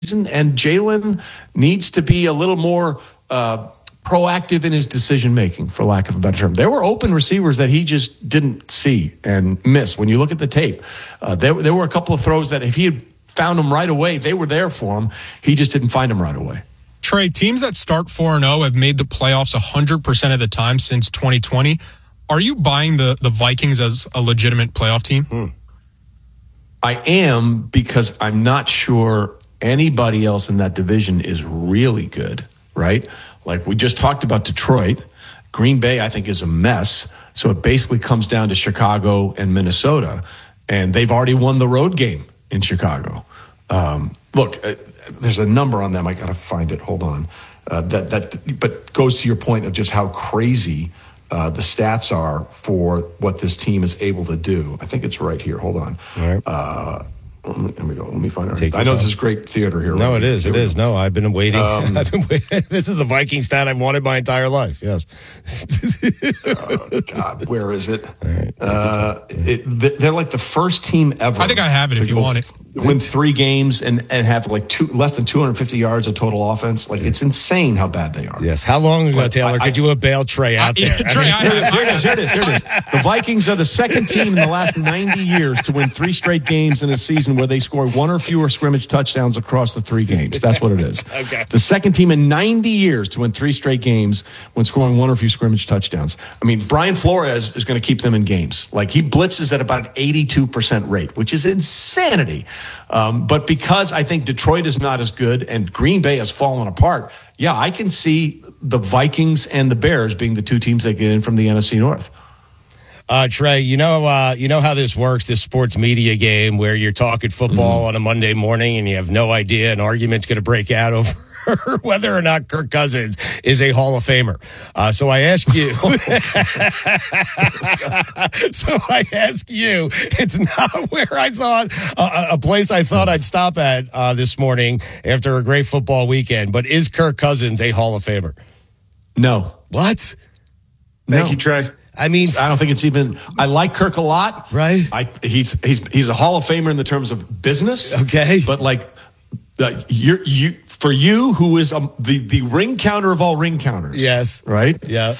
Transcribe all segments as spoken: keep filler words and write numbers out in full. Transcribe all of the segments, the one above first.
and Jalen needs to be a little more uh, proactive in his decision-making, for lack of a better term. There were open receivers that he just didn't see and miss. When you look at the tape, uh, there, there were a couple of throws that if he had found them right away, they were there for him. He just didn't find them right away. Trey, teams that start four and oh have made the playoffs one hundred percent of the time since twenty twenty. Are you buying the, the Vikings as a legitimate playoff team? Hmm. I am, because I'm not sure anybody else in that division is really good, right? Like we just talked about Detroit. Green Bay, I think, is a mess. So it basically comes down to Chicago and Minnesota. And they've already won the road game in Chicago. Um, look, uh, there's a number on them. I got to find it. Hold on. Uh, that that, but goes to your point of just how crazy uh, the stats are for what this team is able to do. I think it's right here. Hold on. All right. Uh, Let me, let me go. Let me find it. I know this is great theater here. No, right? it is. Here it is. Go. No, I've been waiting. Um, I've been waiting. This is the Viking stat I've wanted my entire life. Yes. oh, God, where is it? Right, uh, it? They're like the first team ever. I think I have it if you want it. Win three games and, and have like two less than two hundred fifty yards of total offense. Like, it's insane how bad they are. Yes. How long ago, but Taylor, I, could you have bailed Trey out I, there? Yeah, Trey, I, I, here it is. Here it is. Here it is. The Vikings are the second team in the last ninety years to win three straight games in a season where they score one or fewer scrimmage touchdowns across the three games. That's what it is. Okay. The second team in ninety years to win three straight games when scoring one or few scrimmage touchdowns. I mean, Brian Flores is going to keep them in games. Like, he blitzes at about an eighty-two percent rate, which is insanity. Um, but because I think Detroit is not as good and Green Bay has fallen apart, yeah, I can see the Vikings and the Bears being the two teams that get in from the N F C North. Uh, Trey, you know, uh, you know how this works, this sports media game where you're talking football mm-hmm. on a Monday morning and you have no idea an argument's going to break out over whether or not Kirk Cousins is a Hall of Famer. Uh, so I ask you, so I ask you, it's not where I thought, uh, a place I thought I'd stop at uh, this morning after a great football weekend, but is Kirk Cousins a Hall of Famer? No. What? Thank no. you, Trey. I mean, I don't think it's even. I like Kirk a lot, right? I he's he's he's a Hall of Famer in the terms of business, okay. But like, uh, you you for you who is um, the the ring counter of all ring counters, yes, right, yeah.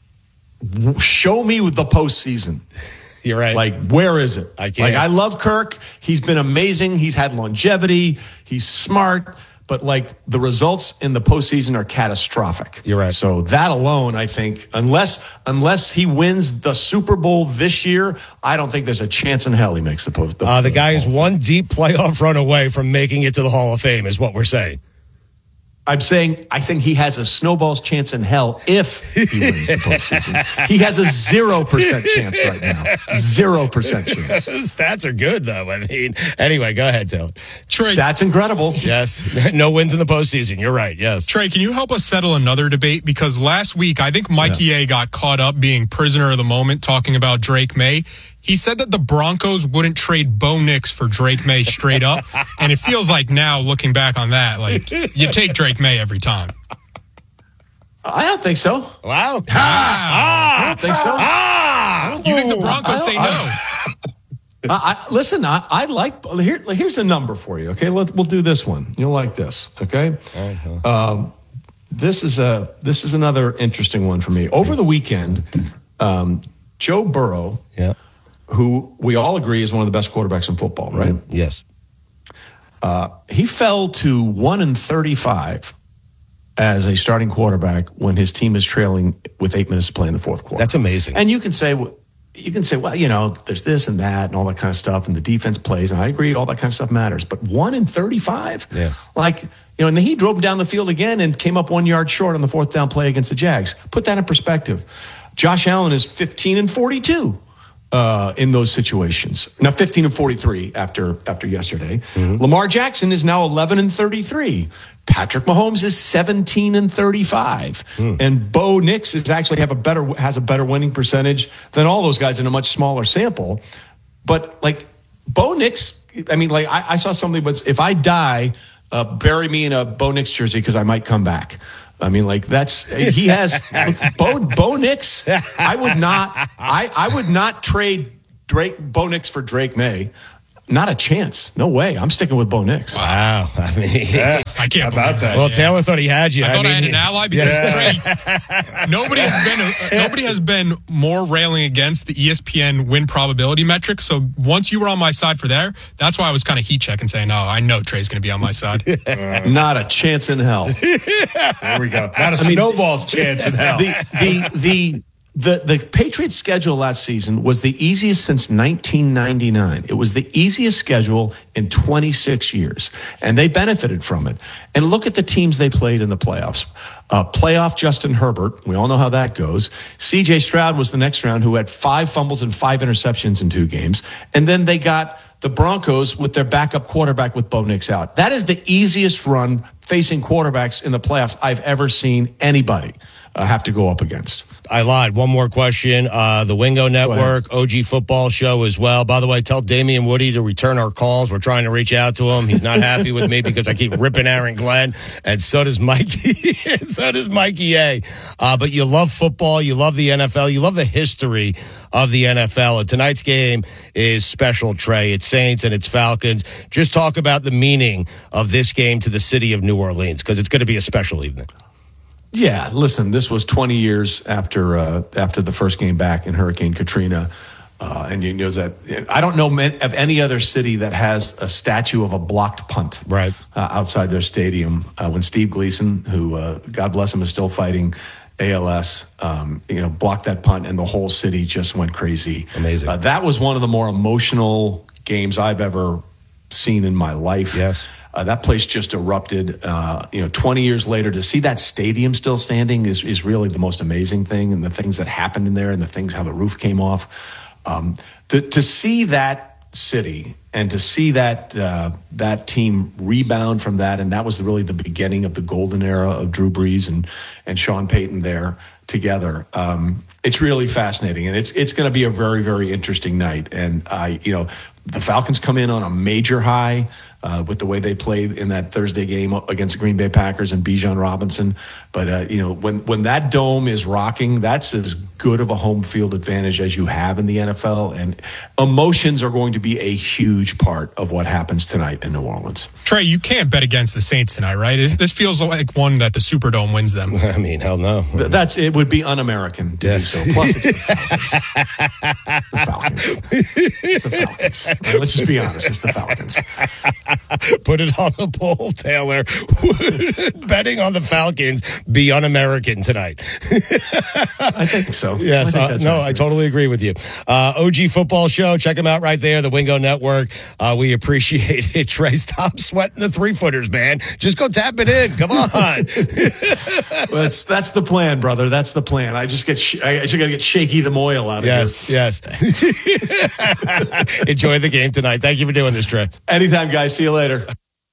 Show me with the postseason. You're right. Like, where is it? I can't. Like, I love Kirk. He's been amazing. He's had longevity. He's smart. But, like, the results in the postseason are catastrophic. You're right. So that alone, I think, unless unless he wins the Super Bowl this year, I don't think there's a chance in hell he makes the post. The, uh, the the guy is one deep playoff run away from making it to the Hall of Fame, is what we're saying. I'm saying I think he has a snowball's chance in hell if he wins the postseason. He has a zero percent chance right now. Zero percent chance. Stats are good, though. I mean, anyway, go ahead, Taylor. Trey. Stats incredible. Yes. No wins in the postseason. You're right. Yes. Trey, can you help us settle another debate? Because last week, I think Mikey yeah. A got caught up being prisoner of the moment talking about Drake May. He said that the Broncos wouldn't trade Bo Nix for Drake May straight up. And it feels like now, looking back on that, like, you take Drake May every time. I don't think so. Wow. Ah, ah, I don't think so. Ah, you think the Broncos say no? I, I, listen, I, I like – here. Here's a number for you, okay? Let, we'll do this one. You'll like this, okay? Uh-huh. Um, this is a this is another interesting one for me. Over the weekend, um, Joe Burrow – yeah. who we all agree is one of the best quarterbacks in football, right? Mm-hmm. Yes. Uh, he fell to one and thirty-five as a starting quarterback when his team is trailing with eight minutes to play in the fourth quarter. That's amazing. And you can say, you can say, well, you know, there's this and that and all that kind of stuff, and the defense plays, and I agree, all that kind of stuff matters. But one and thirty-five, yeah, like, you know, and then he drove him down the field again and came up one yard short on the fourth down play against the Jags. Put that in perspective. Josh Allen is fifteen and forty-two. Uh, in those situations. Now fifteen and forty-three after after yesterday. Mm-hmm. Lamar Jackson is now eleven and thirty-three. Patrick Mahomes is seventeen and thirty-five. Mm. And Bo Nix is actually have a better has a better winning percentage than all those guys in a much smaller sample. But like Bo Nix, I mean, like I, I saw something, but if I die, uh, bury me in a Bo Nix jersey because I might come back. I mean, like that's he has Bo, Bo Nix. I would not. I, I would not trade Drake Bo Nix for Drake May. not a chance. No way. I'm sticking with Bo Nix. Wow. I mean, Yeah. I can't about believe that. well, Taylor thought he had you. I thought I, mean, had an ally because yeah. Trey, nobody has been nobody has been more railing against the E S P N win probability metrics. So once you were on my side for there, that's why I was kind of heat checking, saying, "No, I know Trey's going to be on my side." Not a chance in hell. There we go. Not a snowball's chance in hell. The, the, the, the, the Patriots schedule last season was the easiest since nineteen ninety-nine. It was the easiest schedule in twenty-six years, and they benefited from it. And look at the teams they played in the playoffs. Uh, playoff Justin Herbert, we all know how that goes. C J Stroud was the next round, who had five fumbles and five interceptions in two games. And then they got the Broncos with their backup quarterback with Bo Nix out. That is the easiest run facing quarterbacks in the playoffs I've ever seen anybody uh, have to go up against. I lied. One more question. Uh, the Wingo Network, O G Football Show as well. By the way, tell Damian Woody to return our calls. We're trying to reach out to him. He's not happy with me because I keep ripping Aaron Glenn, and so does Mikey. so does Mikey A. Uh, but you love football. You love the N F L. You love the history of the N F L. And tonight's game is special, Trey. It's Saints and it's Falcons. Just talk about the meaning of this game to the city of New Orleans, because it's going to be a special evening. Yeah, listen, this was twenty years after uh, after the first game back in Hurricane Katrina. Uh, and you know that I don't know of any other city that has a statue of a blocked punt right uh, outside their stadium. Uh, when Steve Gleason, who uh, God bless him, is still fighting A L S, um, you know, blocked that punt, and the whole city just went crazy. Amazing. Uh, that was one of the more emotional games I've ever seen in my life. Yes. Uh, that place just erupted. Uh, you know, twenty years later, to see that stadium still standing is is really the most amazing thing, and the things that happened in there, and the things how the roof came off. Um, the, to see that city and to see that uh, that team rebound from that, and that was really the beginning of the golden era of Drew Brees and and Sean Payton there together. Um, it's really fascinating, and it's it's going to be a very very interesting night. And I, you know, the Falcons come in on a major high uh, with the way they played in that Thursday game against the Green Bay Packers and Bijan Robinson. But uh, you know, when when that dome is rocking, that's as good of a home field advantage as you have in the N F L. And emotions are going to be a huge part of what happens tonight in New Orleans. Trey, you can't bet against the Saints tonight, right? This feels like one that the Superdome wins them. I mean, hell no. That's it. Would be un-American to Yes. do so. Plus, it's the Falcons. the Falcons. It's the Falcons. All right, let's just be honest. It's the Falcons. Put it on the poll, Taylor. Would betting on the Falcons be un-American tonight? I think so. Yes, I think uh, that's no, accurate. I totally agree with you. Uh, O G Football Show, check them out right there, the Wingo Network. Uh, we appreciate it. Trey, stop sweating the three-footers, man. Just go tap it in. Come on. Well, that's that's the plan, brother. That's the plan. I just get sh- I just got to get Shaky the Moyle out of yes, here. yes. Enjoy the game tonight. Thank you for doing this, Trey. Anytime, guys. See you later.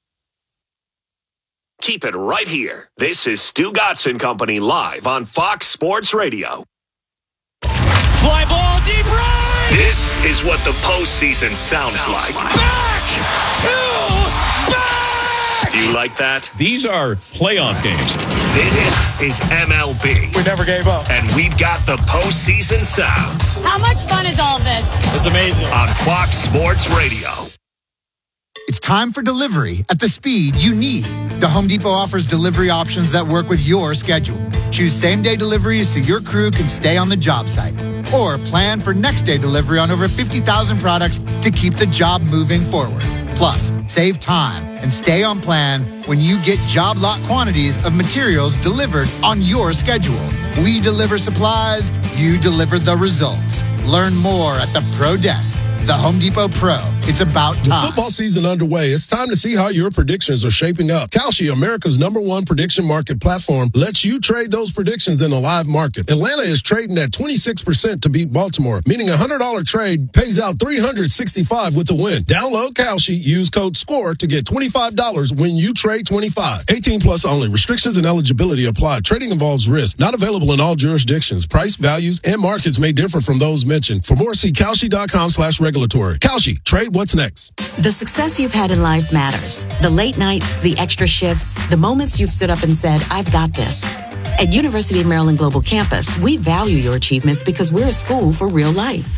Keep it right here. This is Stu Gotson Company live on Fox Sports Radio. Fly ball deep right. This is what the postseason sounds like. Back to back. Do you like that? These are playoff games. This is M L B. We never gave up. And we've got the postseason sounds How much fun is all this? It's amazing. on Fox Sports Radio. It's time for delivery at the speed you need. The Home Depot offers delivery options that work with your schedule. Choose same-day deliveries so your crew can stay on the job site. Or plan for next-day delivery on over fifty thousand products to keep the job moving forward. Plus, save time and stay on plan when you get job lot quantities of materials delivered on your schedule. We deliver supplies, you deliver the results. Learn more at the Pro Desk. The Home Depot Pro. It's about time. With football season underway, it's time to see how your predictions are shaping up. Kalshi, America's number one prediction market platform, lets you trade those predictions in a live market. Atlanta is trading at twenty-six percent to beat Baltimore, meaning a one hundred dollars trade pays out three hundred sixty-five dollars with the win. Download Kalshi, use code SCORE to get twenty-five dollars when you trade twenty-five. eighteen plus only. Restrictions and eligibility apply. Trading involves risk. Not available in all jurisdictions. Price, values, and markets may differ from those mentioned. For more, see Kalshi.com slash regulatory. Kalshi, trade what's next. The success you've had in life matters. The late nights, the extra shifts, the moments you've stood up and said, I've got this. At University of Maryland Global Campus, we value your achievements because we're a school for real life.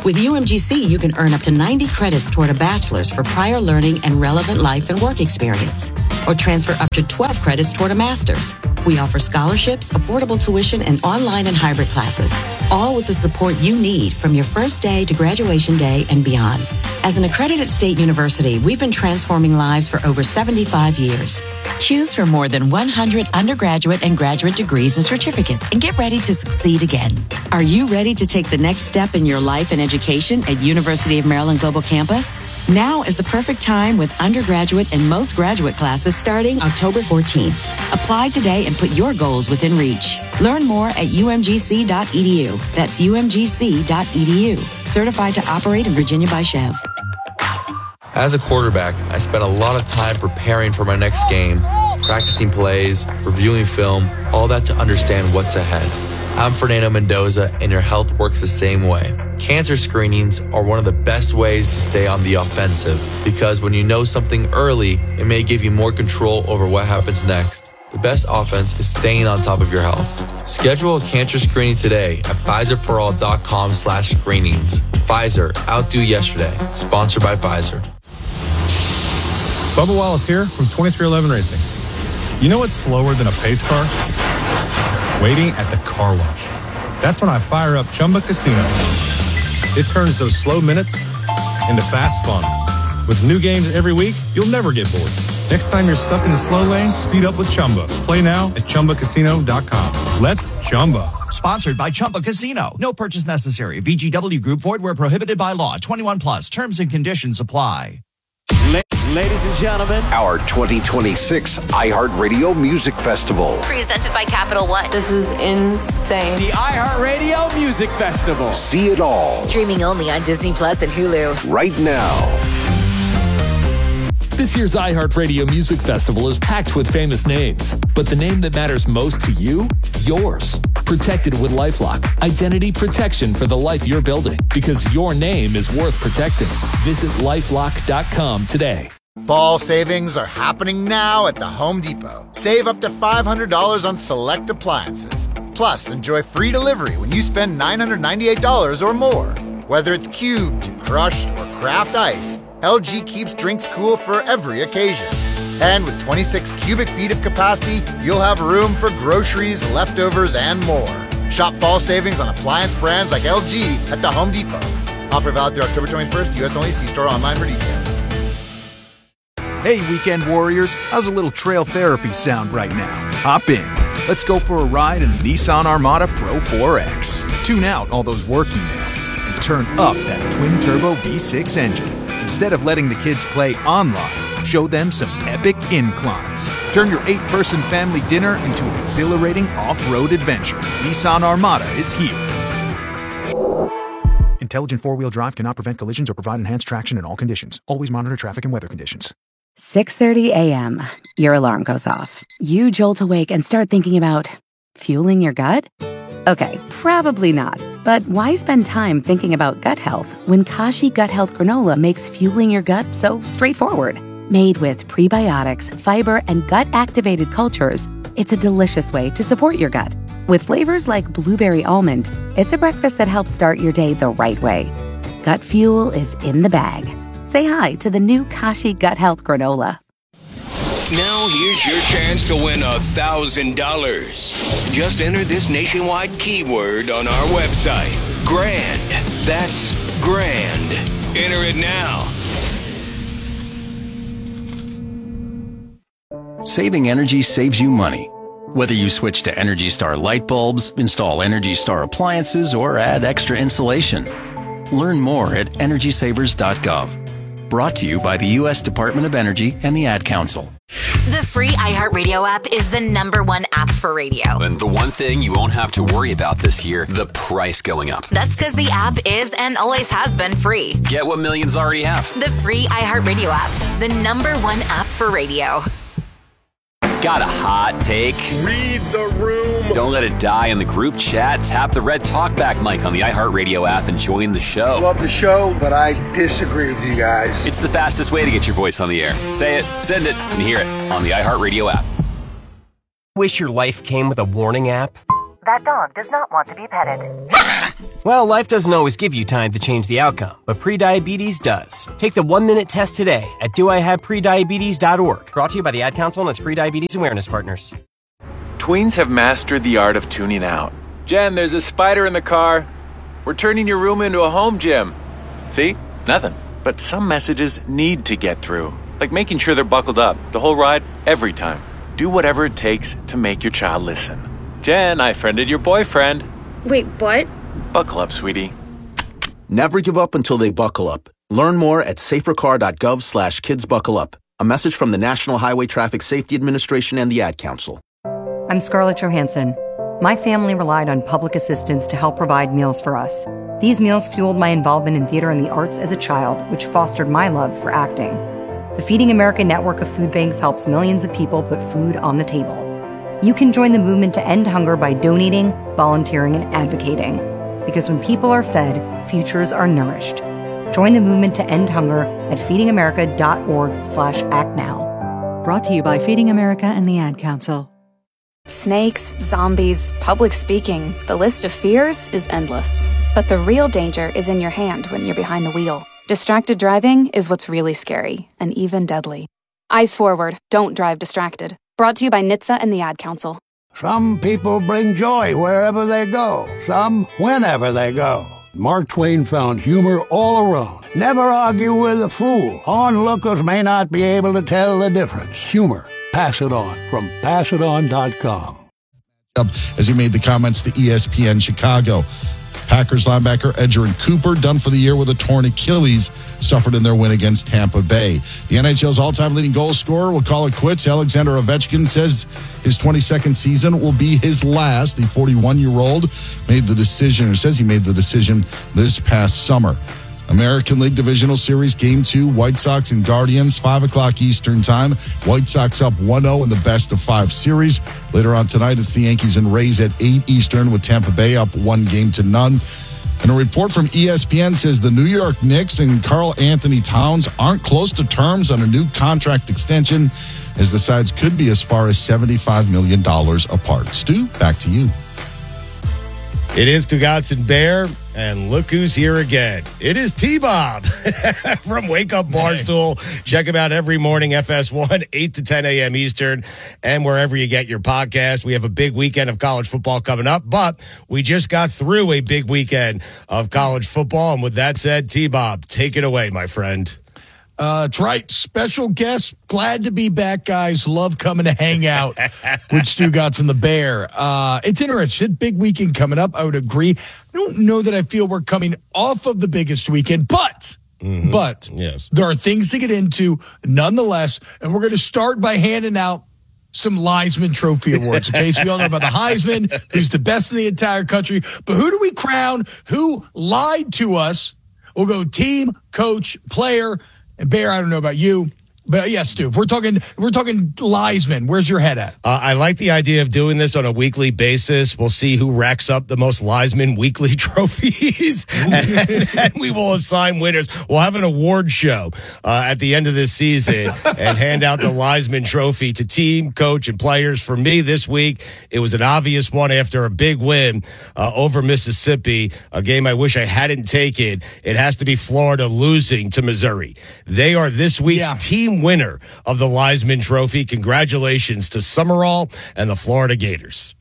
With U M G C, you can earn up to ninety credits toward a bachelor's for prior learning and relevant life and work experience, or transfer up to twelve credits toward a master's. We offer scholarships, affordable tuition, and online and hybrid classes, all with the support you need from your first day to graduation day and beyond. As an accredited state university, we've been transforming lives for over seventy-five years. Choose from more than one hundred undergraduate and graduate degrees and certificates and get ready to succeed again. Are you ready to take the next step in your life and education at University of Maryland Global Campus? Now is the perfect time with undergraduate and most graduate classes starting October fourteenth. Apply today and put your goals within reach. Learn more at U M G C dot E D U. That's U M G C dot E D U. Certified to operate in Virginia by Chev. As a quarterback, I spent a lot of time preparing for my next game, practicing plays, reviewing film, all that to understand what's ahead. I'm Fernando Mendoza, and your health works the same way. Cancer screenings are one of the best ways to stay on the offensive, because when you know something early, it may give you more control over what happens next. The best offense is staying on top of your health. Schedule a cancer screening today at Pfizer for all dot com slash screenings. Pfizer, outdo yesterday. Sponsored by Pfizer. Bubba Wallace here from twenty-three eleven Racing. You know what's slower than a pace car? Waiting at the car wash. That's when I fire up Chumba Casino. It turns those slow minutes into fast fun. With new games every week, you'll never get bored. Next time you're stuck in the slow lane, speed up with Chumba. Play now at Chumba Casino dot com. Let's Chumba. Sponsored by Chumba Casino. No purchase necessary. V G W Group. Void where prohibited by law. twenty-one plus. Terms and conditions apply. Ladies and gentlemen, our twenty twenty-six iHeartRadio Music Festival. Presented by Capital One. This is insane. The iHeartRadio Music Festival. See it all. Streaming only on Disney Plus and Hulu. Right now. This year's iHeartRadio Music Festival is packed with famous names, but the name that matters most to you? Yours. Protected with LifeLock. Identity protection for the life you're building, because your name is worth protecting. Visit lifelock dot com today. Fall savings are happening now at the Home Depot. Save up to five hundred dollars on select appliances. Plus, enjoy free delivery when you spend nine hundred ninety-eight dollars or more. Whether it's cubed, crushed, or craft ice, L G keeps drinks cool for every occasion. And with twenty-six cubic feet of capacity, you'll have room for groceries, leftovers, and more. Shop fall savings on appliance brands like L G at the Home Depot. Offer valid through October twenty-first, U S only. See store online for details. Hey, weekend warriors. How's a little trail therapy sound right now? Hop in. Let's go for a ride in the Nissan Armada Pro four X. Tune out all those work emails and turn up that twin-turbo V six engine. Instead of letting the kids play online, show them some epic inclines. Turn your eight-person family dinner into an exhilarating off-road adventure. Nissan Armada is here. Intelligent four-wheel drive cannot prevent collisions or provide enhanced traction in all conditions. Always monitor traffic and weather conditions. six thirty a.m. Your alarm goes off. You jolt awake and start thinking about fueling your gut? Okay, probably not. But why spend time thinking about gut health when Kashi Gut Health Granola makes fueling your gut so straightforward? Made with prebiotics, fiber, and gut-activated cultures, it's a delicious way to support your gut. With flavors like blueberry almond, it's a breakfast that helps start your day the right way. Gut fuel is in the bag. Say hi to the new Kashi Gut Health Granola. Now here's your chance to win one thousand dollars. Just enter this nationwide keyword on our website. Grand. That's grand. Enter it now. Saving energy saves you money. Whether you switch to Energy Star light bulbs, install Energy Star appliances, or add extra insulation. Learn more at energy savers dot gov. Brought to you by the U S Department of Energy and the Ad Council. The free iHeartRadio app is the number one app for radio. And the one thing you won't have to worry about this year, the price going up. That's because the app is and always has been free. Get what millions already have. The free iHeartRadio app, the number one app for radio. Got a hot take? Read the room. Don't let it die in the group chat. Tap the red talkback mic on the iHeartRadio app and join the show. Love the show, but I disagree with you guys. It's the fastest way to get your voice on the air. Say it, send it, and hear it on the iHeartRadio app. Wish your life came with a warning app? That dog does not want to be petted. Well, life doesn't always give you time to change the outcome, but prediabetes does. Take the one-minute test today at do I have prediabetes dot org. Brought to you by the Ad Council and its Prediabetes Awareness Partners. Tweens have mastered the art of tuning out. Jen, there's a spider in the car. We're turning your room into a home gym. See? Nothing. But some messages need to get through. Like making sure they're buckled up the whole ride, every time. Do whatever it takes to make your child listen. Jen, I friended your boyfriend. Wait, what? Buckle up, sweetie. Never give up until they buckle up. Learn more at safercar.gov slash kids buckle up. A message from the National Highway Traffic Safety Administration and the Ad Council. I'm Scarlett Johansson. My family relied on public assistance to help provide meals for us. These meals fueled my involvement in theater and the arts as a child, which fostered my love for acting. The Feeding America network of food banks helps millions of people put food on the table. You can join the movement to end hunger by donating, volunteering, and advocating. Because when people are fed, futures are nourished. Join the movement to end hunger at feedingamerica.org slash act now. Brought to you by Feeding America and the Ad Council. Snakes, zombies, public speaking. The list of fears is endless. But the real danger is in your hand when you're behind the wheel. Distracted driving is what's really scary and even deadly. Eyes forward. Don't drive distracted. Brought to you by N H T S A and the Ad Council. Some people bring joy wherever they go. Some whenever they go. Mark Twain found humor all around. Never argue with a fool. Onlookers may not be able to tell the difference. Humor. Pass it on from pass it on dot com. As he made the comments to E S P N Chicago. Packers linebacker Edgerrin Cooper, done for the year with a torn Achilles, suffered in their win against Tampa Bay. The N H L's all-time leading goal scorer will call it quits. Alexander Ovechkin says his twenty-second season will be his last. The forty-one-year-old made the decision, or says he made the decision this past summer. American League Divisional Series Game two, White Sox and Guardians, five o'clock Eastern Time. White Sox up one oh in the best-of-five series. Later on tonight, it's the Yankees and Rays at eight Eastern with Tampa Bay up one game to none. And a report from E S P N says the New York Knicks and Karl Anthony Towns aren't close to terms on a new contract extension, as the sides could be as far as seventy-five million dollars apart. Stu, back to you. It is Stugotz and Bear, and look who's here again. It is T-Bob from Wake Up Barstool. Check him out every morning, F S one, eight to ten a.m. Eastern, and wherever you get your podcast. We have a big weekend of college football coming up, but we just got through a big weekend of college football. And with that said, T-Bob, take it away, my friend. Uh, that's right. Special guest. Glad to be back, guys. Love coming to hang out with Stugotz and the Bear. Uh, it's interesting. Big weekend coming up. I would agree. I don't know that I feel we're coming off of the biggest weekend, but, mm-hmm. but yes, there are things to get into nonetheless. And we're going to start by handing out some Heisman Trophy awards. Okay, so we all know about the Heisman, who's the best in the entire country. But who do we crown? Who lied to us? We'll go team, coach, player. And Bear, I don't know about you, but yes, Stu, if we're talking, if we're talking Heisman, where's your head at? Uh, I like the idea of doing this on a weekly basis. We'll see who racks up the most Heisman weekly trophies, and, and we will assign winners. We'll have an award show uh, at the end of this season and hand out the Heisman Trophy to team, coach, and players. For me this week, it was an obvious one after a big win uh, over Mississippi, a game I wish I hadn't taken. It has to be Florida losing to Missouri. They are this week's yeah. team winner of the Heisman Trophy. Congratulations to Summerall and the Florida Gators.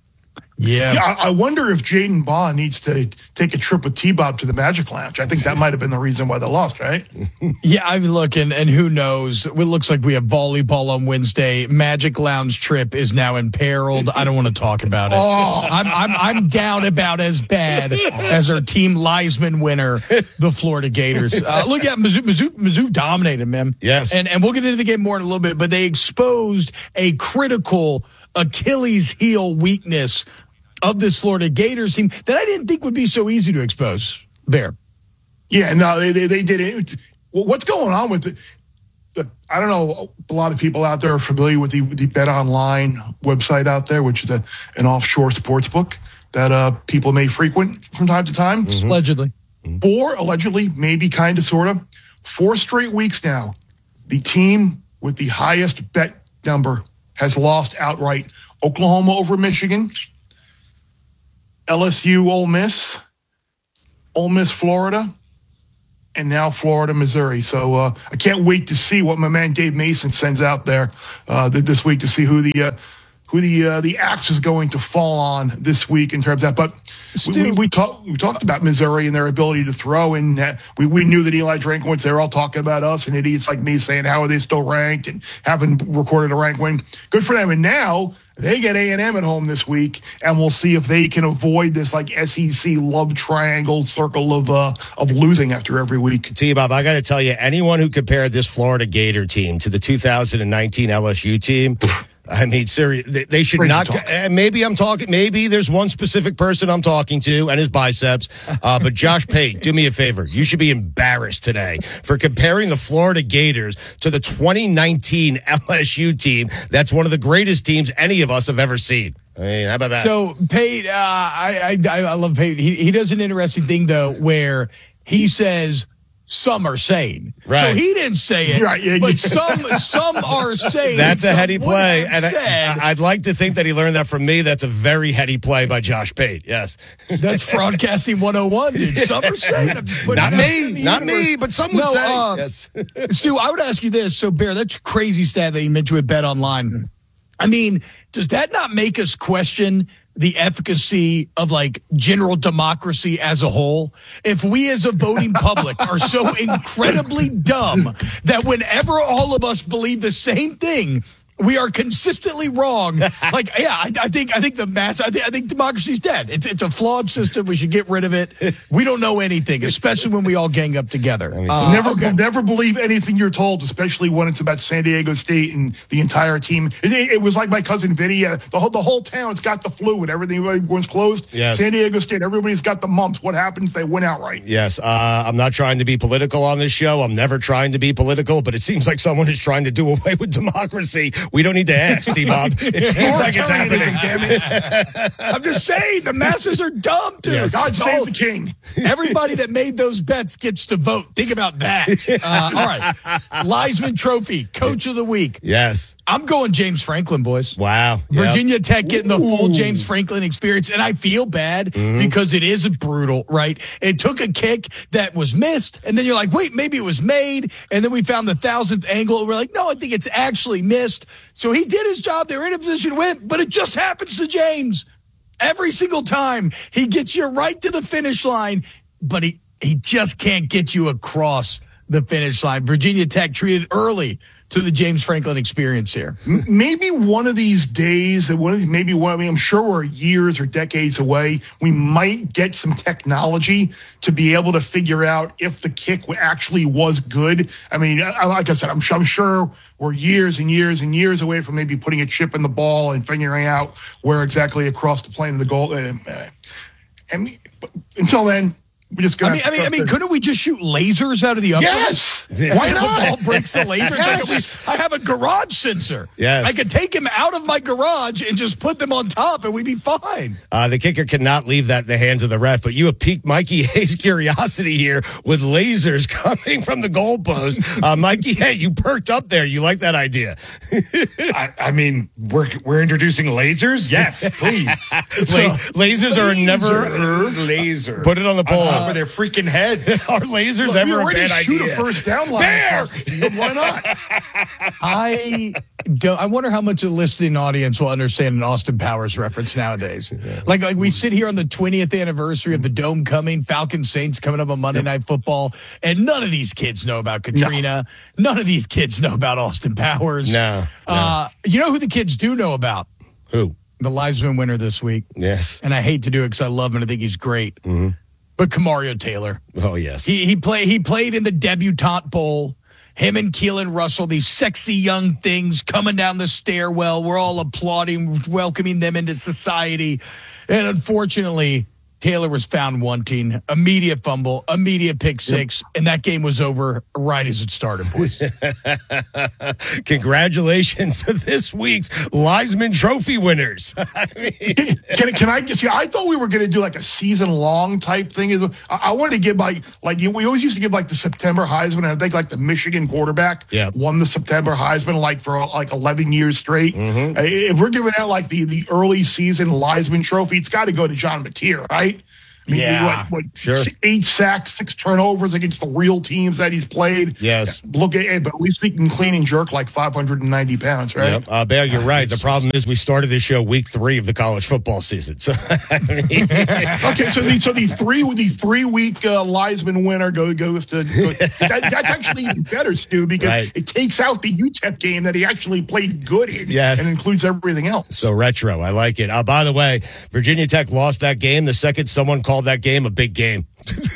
Yeah. yeah I, I wonder if Jaden Baugh needs to take a trip with T-Bob to the Magic Lounge. I think that might have been the reason why they lost, right? Yeah, I mean, look, and, and who knows? It looks like we have volleyball on Wednesday. Magic Lounge trip is now imperiled. I don't want to talk about it. Oh, I'm, I'm, I'm down about as bad as our team Heisman winner, the Florida Gators. Uh, look at Mizzou, Mizzou, Mizzou dominated, man. Yes. And, and we'll get into the game more in a little bit, but they exposed a critical Achilles heel weakness of this Florida Gators team that I didn't think would be so easy to expose. Bear. Yeah, no, they they, they did it. What's going on with it? The, I don't know. A lot of people out there are familiar with the, the Bet Online website out there, which is a, an offshore sports book that uh, people may frequent from time to time. Mm-hmm. Allegedly. Or allegedly, maybe kind of, sort of. Four straight weeks now, the team with the highest bet number has lost outright. Oklahoma over Michigan, L S U, Ole Miss, Ole Miss, Florida, and now Florida, Missouri. So uh, I can't wait to see what my man Dave Mason sends out there uh, this week to see who the uh, who the uh, the axe is going to fall on this week in terms of that. But we, we, we, talk, we talked about Missouri and their ability to throw, and uh, we, we knew that Eli Drinkwitz, they were all talking about us and idiots like me saying, how are they still ranked and haven't recorded a rank win. Good for them. And now they get A and M at home this week, and we'll see if they can avoid this like S E C love triangle circle of uh, of losing after every week. T-Bob, I got to tell you, anyone who compared this Florida Gator team to the two thousand nineteen L S U team, I mean, seriously, they, they should Crazy not. Uh, maybe I'm talking. Maybe there's one specific person I'm talking to, and his biceps. Uh, but Josh Pate, do me a favor. You should be embarrassed today for comparing the Florida Gators to the twenty nineteen L S U team. That's one of the greatest teams any of us have ever seen. I mean, how about that? So Pate, uh, I, I I love Pate. He he does an interesting thing though, where he says some are sane. Right. So he didn't say it, right, yeah, but yeah. some some are sane. That's a heady play, and said, I, I'd like to think that he learned that from me. That's a very heady play by Josh Pate. Yes, that's broadcasting one oh one. Dude. Some are sane. I'm just putting Not it out me, in the not universe. me, but some would No, say. uh, yes. Stu, I would ask you this. So, Bear, that's a crazy stat that you mentioned with Bet Online. I mean, does that not make us question the efficacy of like general democracy as a whole? If we as a voting public are so incredibly dumb that whenever all of us believe the same thing, we are consistently wrong. Like, yeah, I, I think I think the mass. I think I think democracy's dead. It's it's a flawed system. We should get rid of it. We don't know anything, especially when we all gang up together. Uh, never, okay. never believe anything you're told, especially when it's about San Diego State and the entire team. It, it was like my cousin Vinny. Uh, the whole the whole town's got the flu and everything. Everyone's closed. Yes. San Diego State, everybody's got the mumps. What happens? They win outright. Yes, uh, I'm not trying to be political on this show. I'm never trying to be political, but it seems like someone is trying to do away with democracy. We don't need to ask, T-Bob. It seems like it's happening. I'm just saying, the masses are dumb, dude. Yes. God No, save the king. Everybody that made those bets gets to vote. Think about that. Uh, all right. Leisman Trophy, Coach of the Week. Yes. I'm going James Franklin, boys. Wow. Virginia Yep. Tech getting the full Ooh. James Franklin experience. And I feel bad Mhm. because it is brutal, right? It took a kick that was missed. And then you're like, wait, maybe it was made. And then we found the thousandth angle. And we're like, no, I think it's actually missed. So he did his job. They were in a position to win, but it just happens to James. Every single time he gets you right to the finish line, but he, he just can't get you across the finish line. Virginia Tech treated early to the James Franklin experience here. Maybe one of these days, one of these, maybe one, I mean, I'm sure we're years or decades away. We might get some technology to be able to figure out if the kick actually was good. I mean, like I said, I'm, I'm sure we're years and years and years away from maybe putting a chip in the ball and figuring out where exactly across the plane of the goal. Uh, I mean, but until then, we just I mean, I mean, I mean, couldn't we just shoot lasers out of the uppers? Yes. Why Why not? The ball breaks the laser. Yes. I have a garage sensor. Yes. I could take him out of my garage and just put them on top, and we'd be fine. Uh, the kicker cannot leave that in the hands of the ref, but you have piqued Mikey Hayes' curiosity here with lasers coming from the goalpost. Uh, Mikey, hey, you perked up there. You like that idea? I, I mean, we're we're introducing lasers. Yes, please. La- lasers are never laser. Put it on the poll. On top of their freaking heads. Are lasers Look, ever we a already bad shoot idea? a first down line Bear! across the field. Why not? I don't. I wonder how much the listening audience will understand an Austin Powers reference nowadays. Like, like we sit here on the twentieth anniversary of the Dome coming, Falcons Saints coming up on Monday Night Football, and none of these kids know about Katrina. No. None of these kids know about Austin Powers. No, no. Uh, you know who the kids do know about? Who? The Leisman winner this week. Yes. And I hate to do it because I love him and I think he's great. Mm-hmm. But Kamario Taylor. Oh, yes. He he play he played in the debutante bowl. Him and Keelan Russell, these sexy young things coming down the stairwell. We're all applauding, welcoming them into society. And unfortunately, Taylor was found wanting. Immediate fumble, immediate pick six, yep. And that game was over right as it started, boys. Congratulations to this week's Leisman Trophy winners. I mean, can, can I just see? I thought we were going to do like a season long type thing. I, I wanted to give like, like we always used to give like the September Heisman. And I think like the Michigan quarterback yep. won the September Heisman like for like eleven years straight. Mm-hmm. If we're giving out like the, the early season Leisman Trophy, it's got to go to John Mateer, right? I mean, Yeah, what, what, sure. Eight sacks, six turnovers against the real teams that he's played. Yes. Look at it, but at least he can clean and jerk like five hundred ninety pounds, right? Yep. Uh, Bear, you're right. The problem is we started this show week three of the college football season. So, I mean, okay, so the so the three the three week uh, Leisman winner goes goes to goes, that, that's actually even better, Stu, because Right. it takes out the U T E P game that he actually played good in, Yes. and includes everything else. so retro. I like it. Uh, by the way, Virginia Tech lost that game the second someone called that game a big game.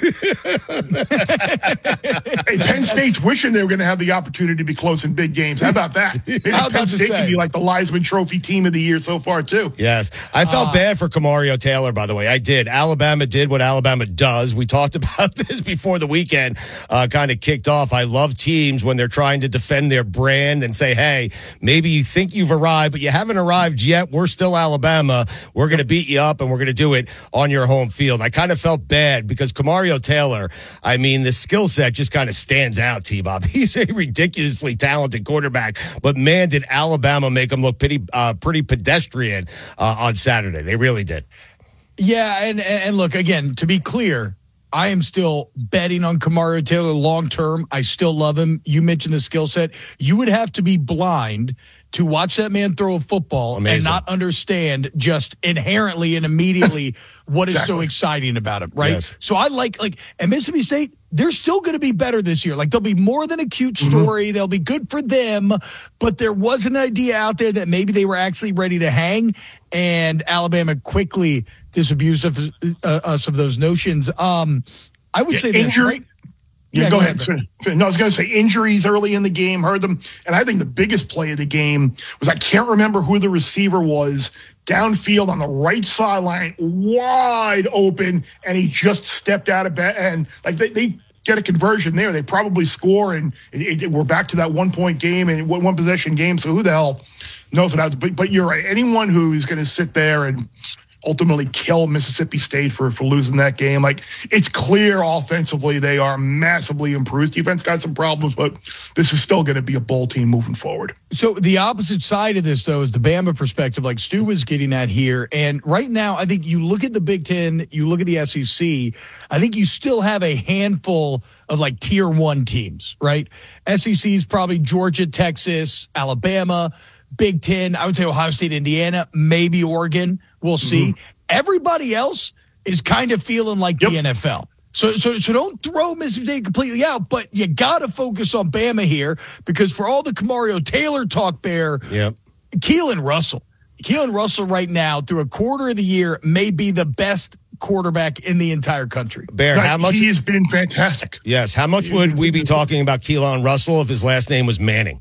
Hey, Penn State's wishing they were going to have the opportunity to be close in big games. How about that? Maybe I was about Penn to State say. can be like the Leisman Trophy team of the year so far, too. Yes. I felt Uh, bad for Camario Taylor, by the way. I did. Alabama did what Alabama does. We talked about this before the weekend uh, kind of kicked off. I love teams when they're trying to defend their brand and say, hey, maybe you think you've arrived, but you haven't arrived yet. We're still Alabama. We're going to beat you up, and we're going to do it on your home field. I kind of felt bad because Camario Taylor, I mean, the skill set just kind of stands out, T-Bob. He's a ridiculously talented quarterback, but man, did Alabama make him look pretty, uh, pretty pedestrian uh, on Saturday. They really did. Yeah, and and look, again, to be clear, I am still betting on Camario Taylor long term. I still love him. You mentioned the skill set. You would have to be blind to watch that man throw a football Amazing. and not understand just inherently and immediately what is Exactly. so exciting about him, right? Yes. So I like, like, at Mississippi State, they're still going to be better this year. Like, they'll be more than a cute story. Mm-hmm. They'll be good for them. But there was an idea out there that maybe they were actually ready to hang, and Alabama quickly disabused of, uh, us of those notions. Um, I would Yeah, say this, injury- right? Yeah, Yeah, go, go ahead. ahead, No, I was going to say injuries early in the game, heard them. And I think the biggest play of the game was I can't remember who the receiver was, downfield on the right sideline, wide open, and he just stepped out of bed. And like they, they get a conversion there. They probably score, and it, it, we're back to that one-point game and one possession game. So who the hell knows what I was? But, but you're right. Anyone who's going to sit there and ultimately kill Mississippi State for, for losing that game. Like, it's clear offensively they are massively improved. Defense got some problems, but this is still going to be a bowl team moving forward. So the opposite side of this, though, is the Bama perspective, like Stu was getting at here. And right now, I think you look at the Big Ten, you look at the S E C, I think you still have a handful of like tier one teams, right? S E C is probably Georgia, Texas, Alabama. Big Ten, I would say Ohio State, Indiana, maybe Oregon. We'll see. Mm-hmm. Everybody else is kind of feeling like yep. the N F L. So, so, so don't throw Mississippi State completely out, but you got to focus on Bama here because for all the Camario Taylor talk, Bear, yep. Keelan Russell, Keelan Russell right now through a quarter of the year may be the best quarterback in the entire country. Bear, but how much he has been fantastic. Yes, how much would we be talking about Keelan Russell if his last name was Manning?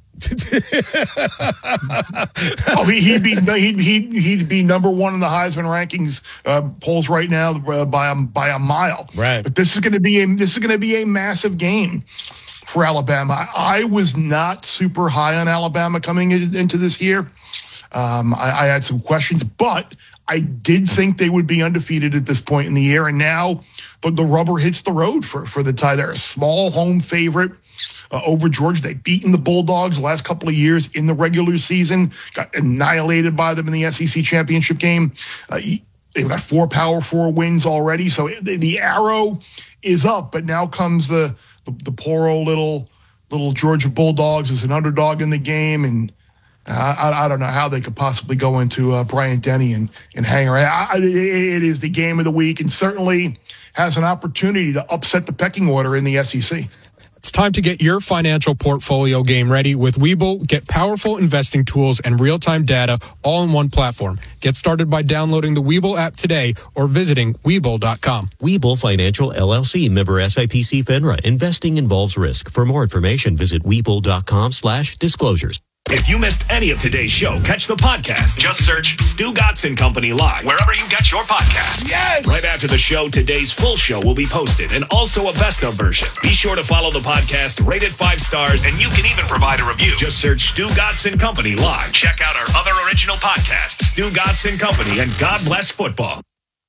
oh, he, he'd be he'd, he'd he'd be number one in the Heisman rankings uh, polls right now uh, by a by a mile. Right, but this is going to be a this is going to be a massive game for Alabama. I, I was not super high on Alabama coming in, into this year. Um, I, I had some questions, but I did think they would be undefeated at this point in the year, and now the, the rubber hits the road for for the Tide. They're a small home favorite. Uh, over Georgia. They've beaten the Bulldogs the last couple of years in the regular season, got annihilated by them in the S E C championship game. Uh, they've got four Power Four wins already, so the, the arrow is up, but now comes the, the the poor old little little Georgia Bulldogs as an underdog in the game, and uh, I, I don't know how they could possibly go into uh, Bryant-Denny and, and hang around. I, it is the game of the week, and certainly has an opportunity to upset the pecking order in the S E C. It's time to get your financial portfolio game ready with Webull. Get powerful investing tools and real-time data all in one platform. Get started by downloading the Webull app today or visiting Webull dot com. Webull Financial, L L C, member S I P C FINRA. Investing involves risk. For more information, visit Webull dot com slash disclosures. If you missed any of today's show, catch the podcast. Just search Stu Gotson Company Live wherever you get your podcasts. Yes! Right after the show, today's full show will be posted and also a best of version. Be sure to follow the podcast, rate it five stars, and you can even provide a review. Just search Stu Gotson Company Live. Check out our other original podcasts, Stu Gotson Company and God Bless Football.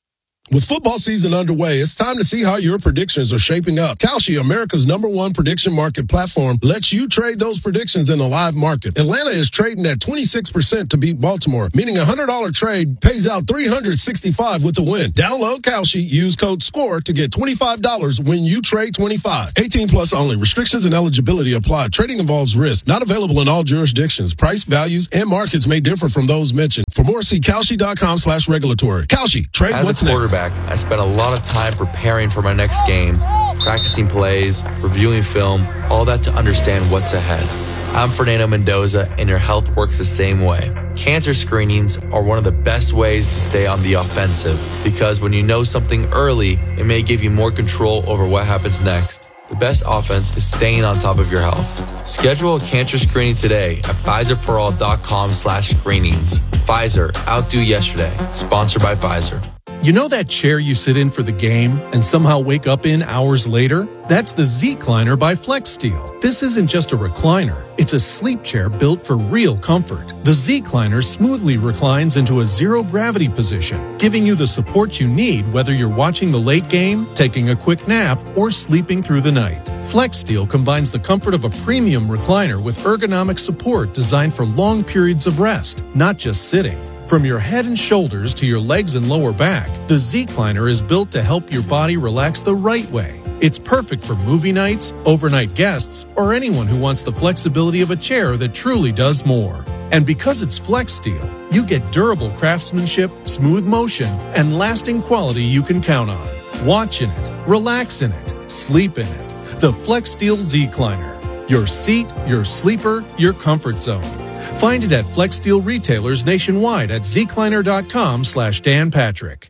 With football season underway, it's time to see how your predictions are shaping up. Kalshi, America's number one prediction market platform, lets you trade those predictions in a live market. Atlanta is trading at twenty-six percent to beat Baltimore, meaning a one hundred dollars trade pays out three hundred sixty-five dollars with the win. Download Kalshi, use code SCORE to get twenty-five dollars when you trade twenty-five. eighteen plus only. Restrictions and eligibility apply. Trading involves risk. Not available in all jurisdictions. Price, values, and markets may differ from those mentioned. For more, see Kalshi.com slash regulatory. Kalshi, trade As what's a next. quarterback, I spent a lot of time preparing for my next game, practicing plays, reviewing film, all that to understand what's ahead. I'm Fernando Mendoza, and your health works the same way. Cancer screenings are one of the best ways to stay on the offensive, because when you know something early, it may give you more control over what happens next. The best offense is staying on top of your health. Schedule a cancer screening today at Pfizerforall.com slash screenings. Pfizer, outdo yesterday. Sponsored by Pfizer. You know that chair you sit in for the game and somehow wake up in hours later? That's the Z-Cliner by FlexSteel. This isn't just a recliner. It's a sleep chair built for real comfort. The Z-Cliner smoothly reclines into a zero-gravity position, giving you the support you need whether you're watching the late game, taking a quick nap, or sleeping through the night. FlexSteel combines the comfort of a premium recliner with ergonomic support designed for long periods of rest, not just sitting. From your head and shoulders to your legs and lower back, the Z-Cliner is built to help your body relax the right way. It's perfect for movie nights, overnight guests, or anyone who wants the flexibility of a chair that truly does more. And because it's FlexSteel, you get durable craftsmanship, smooth motion, and lasting quality you can count on. Watch in it, relax in it, sleep in it. The FlexSteel Z-Cliner. Your seat, your sleeper, your comfort zone. Find it at FlexSteel retailers nationwide at zcliner.com slash Dan Patrick.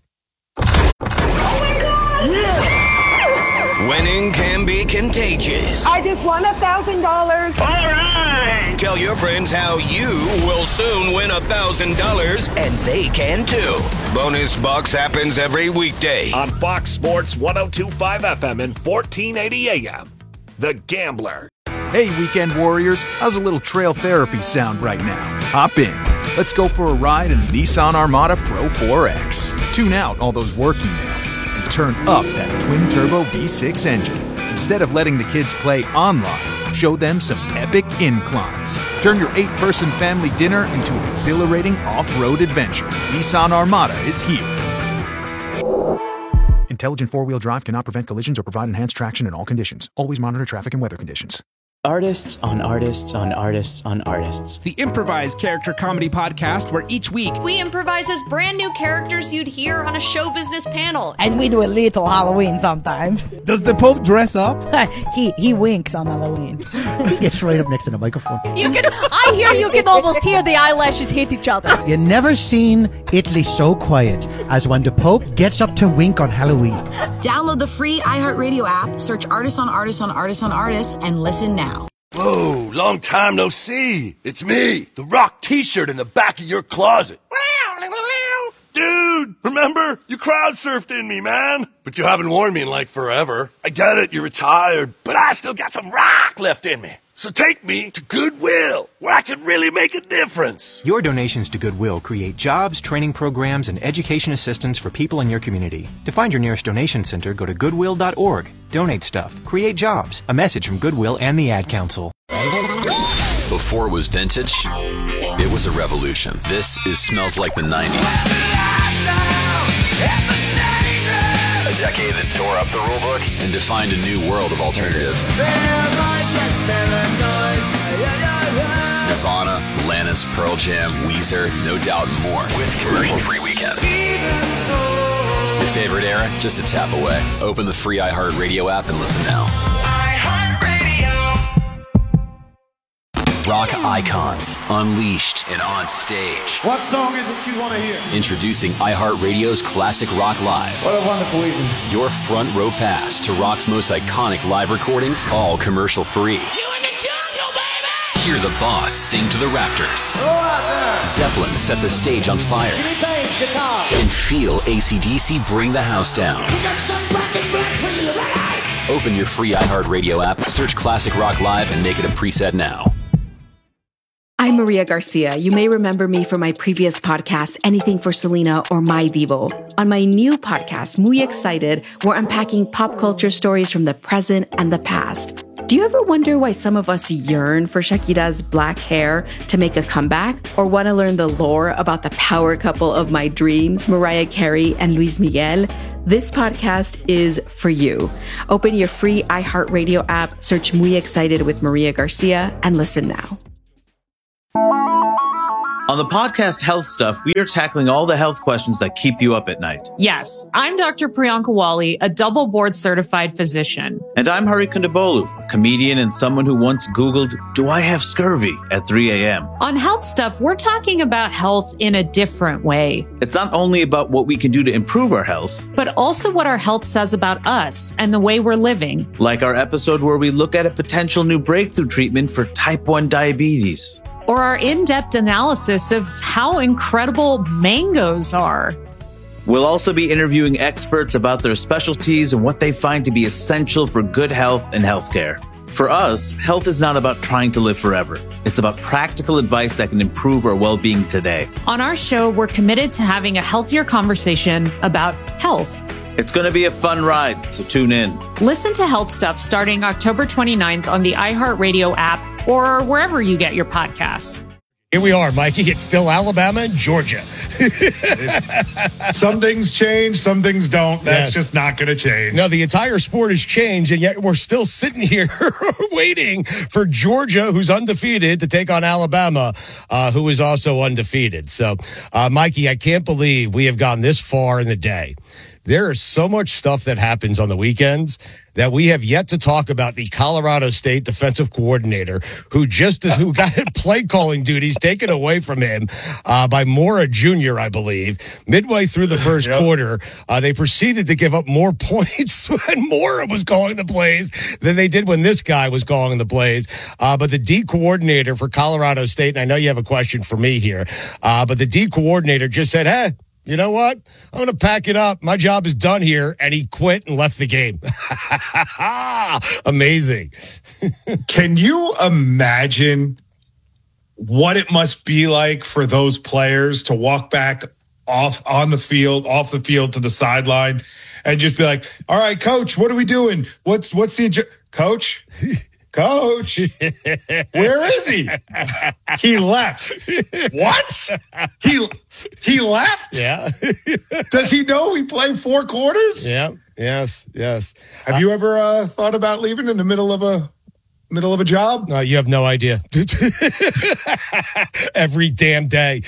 Winning can be contagious. I just won a thousand dollars. All right. Tell your friends how you will soon win a thousand dollars, and they can too. Bonus Bucks happens every weekday on Fox Sports one oh two point five F M and fourteen eighty A M. The Gambler. Hey, Weekend Warriors, how's a little trail therapy sound right now? Hop in. Let's go for a ride in the Nissan Armada Pro four X. Tune out all those work emails and turn up that twin-turbo V six engine. Instead of letting the kids play online, show them some epic inclines. Turn your eight-person family dinner into an exhilarating off-road adventure. Nissan Armada is here. Intelligent four-wheel drive cannot prevent collisions or provide enhanced traction in all conditions. Always monitor traffic and weather conditions. Artists on artists on artists on artists. The improvised character comedy podcast where each week we improvise as brand new characters you'd hear on a show business panel. And we do a little Halloween sometimes. Does the Pope dress up? he he winks on Halloween. He gets right up next to the microphone. You can I hear you can almost hear the eyelashes hit each other. You never seen Italy so quiet as when the Pope gets up to wink on Halloween. Download the free iHeartRadio app, search Artists on Artists on Artists on Artists, and listen now. Whoa, long time no see. It's me, the Rock t-shirt in the back of your closet. Dude, remember? You crowd surfed in me, man. But you haven't worn me in like forever. I get it, you're retired, but I still got some rock left in me. So take me to Goodwill, where I can really make a difference. Your donations to Goodwill create jobs, training programs, and education assistance for people in your community. To find your nearest donation center, go to goodwill dot org. Donate stuff. Create jobs. A message from Goodwill and the Ad Council. Before it was vintage, it was a revolution. This is Smells Like the nineties. A decade that tore up the rulebook and defined a new world of alternative. Nirvana, Alanis, Pearl Jam, Weezer, No Doubt, and more. With commercial-free weekends. Your favorite era? Just a tap away. Open the free iHeartRadio app and listen now. Rock icons, unleashed and on stage. What song is it you want to hear? Introducing iHeartRadio's Classic Rock Live. What a wonderful evening. Your front row pass to rock's most iconic live recordings, all commercial free. You in the jungle, baby! Hear the boss sing to the rafters. Go out there! Zeppelin set the stage on fire. Jimmy Page, guitar. And feel A C D C bring the house down. We got some rocket blood for you, right? Open your free iHeartRadio app, search Classic Rock Live, and make it a preset now. I'm Maria Garcia. You may remember me from my previous podcast, Anything for Selena or My Divo. On my new podcast, Muy Excited, we're unpacking pop culture stories from the present and the past. Do you ever wonder why some of us yearn for Shakira's black hair to make a comeback? Or want to learn the lore about the power couple of my dreams, Mariah Carey and Luis Miguel? This podcast is for you. Open your free iHeartRadio app, search Muy Excited with Maria Garcia, and listen now. On the podcast Health Stuff, we are tackling all the health questions that keep you up at night. Yes, I'm Doctor Priyanka Wali, a double board certified physician. And I'm Hari Kondabolu, a comedian and someone who once Googled, do I have scurvy at three a.m. On Health Stuff, we're talking about health in a different way. It's not only about what we can do to improve our health, but also what our health says about us and the way we're living. Like our episode where we look at a potential new breakthrough treatment for type one diabetes. Or our in-depth analysis of how incredible mangoes are. We'll also be interviewing experts about their specialties and what they find to be essential for good health and healthcare. For us, health is not about trying to live forever. It's about practical advice that can improve our well-being today. On our show, we're committed to having a healthier conversation about health. It's going to be a fun ride, so tune in. Listen to Health Stuff starting October twenty-ninth on the iHeartRadio app or wherever you get your podcasts. Here we are, Mikey. It's still Alabama and Georgia. Some things change, some things don't. That's yes. just not going to change. No, the entire sport has changed, and yet we're still sitting here waiting for Georgia, who's undefeated, to take on Alabama, uh, who is also undefeated. So, uh, Mikey, I can't believe we have gone this far in the day. There is so much stuff that happens on the weekends that we have yet to talk about the Colorado State defensive coordinator who just as who got play calling duties taken away from him uh, by Mora Junior, I believe. Midway through the first yep. quarter, uh, they proceeded to give up more points when Mora was calling the plays than they did when this guy was calling the plays. Uh, but the D coordinator for Colorado State, and I know you have a question for me here, uh, but the D coordinator just said, hey, you know what? I'm going to pack it up. My job is done here. And he quit and left the game. Amazing. Can you imagine what it must be like for those players to walk back off on the field, off the field to the sideline and just be like, all right, coach, what are we doing? What's, what's the, coach? Coach, where is he? He left. What? He he left? Yeah. Does he know we play four quarters? Yeah. Yes. Yes. Have uh, you ever uh, thought about leaving in the middle of a middle of a job? No, you have no idea. Every damn day.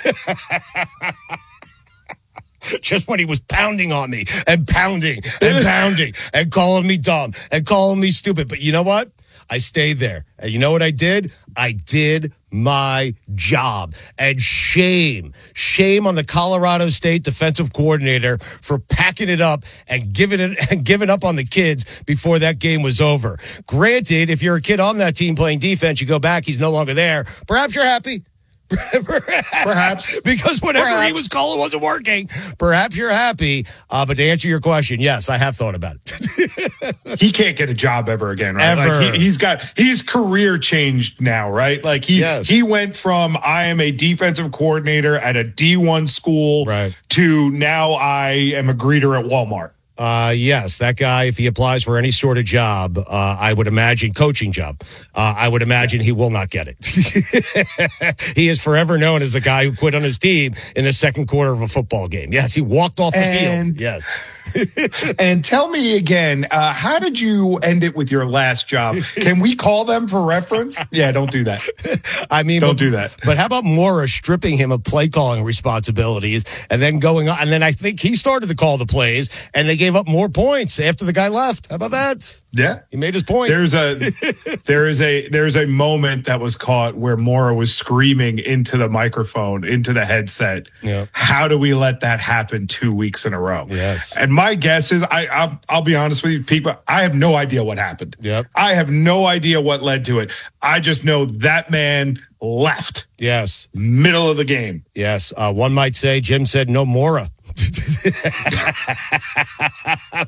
Just when he was pounding on me and pounding and pounding and calling me dumb and calling me stupid. But you know what? I stayed there. And you know what I did? I did my job. And shame, shame on the Colorado State defensive coordinator for packing it up and giving it and giving up on the kids before that game was over. Granted, if you're a kid on that team playing defense, you go back, he's no longer there. Perhaps you're happy. Perhaps. Because whatever Perhaps. he was calling wasn't working. Perhaps you're happy. Uh, but to answer your question, yes, I have thought about it. He can't get a job ever again, right? Ever. Like he, he's got his career changed now, right? Like he yes. he went from I am a defensive coordinator at a D one school right. to now I am a greeter at Walmart. Uh, yes, that guy, if he applies for any sort of job, uh, I would imagine, coaching job, uh, I would imagine he will not get it. He is forever known as the guy who quit on his team in the second quarter of a football game. Yes, he walked off the and, field. Yes. And tell me again, uh, how did you end it with your last job? Can we call them for reference? Yeah, don't do that. I mean, don't but, do that. But how about Mora stripping him of play calling responsibilities and then going on? And then I think he started to call the plays and they gave up more points after the guy left. How about that? Yeah, he made his point. There's a there is a there's a moment that was caught where Mora was screaming into the microphone, into the headset. Yeah. How do we let that happen two weeks in a row? Yes. And my guess is, I I'll, I'll be honest with you, people, I have no idea what happened. Yep. I have no idea what led to it. I just know that man left. Yes. Middle of the game. Yes. Uh, one might say Jim said no Mora. What a